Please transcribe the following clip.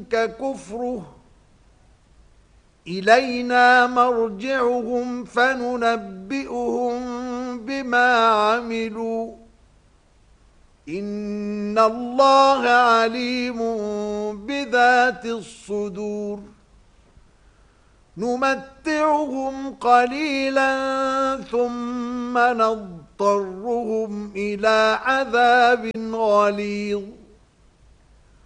منك كفره إلينا مرجعهم فننبئهم بما عملوا إن الله عليم بذات الصدور نمتعهم قليلا ثم نضطرهم إلى عذاب غليظ